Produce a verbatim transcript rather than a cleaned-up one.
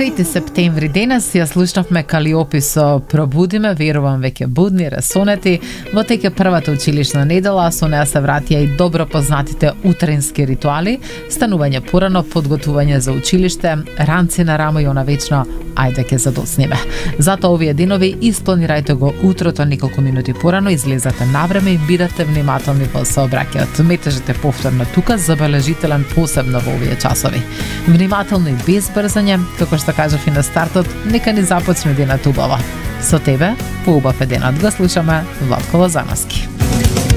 трети септември денес ја слушнавме Калиопи со Пробудиме, верувам веќе будни, ресонети. Во теќе првата училишна недела со неа се вратија и добро познатите утрински ритуали, станување порано, подготвување за училиште, ранци на рамо и она вечно ајде ке задоцнеме. Затоа овие денови испланирајте го утрото неколку минути порано, излезете навреме и бидете внимателни во сообраќајот. Метежете повторно тука, забележителен посебно во овие часови. Внимателно и без брзање, како што кажав и на стартот, нека ни започне денот убаво. Со тебе, по убав е денот, го слушаме Владко Лозановски.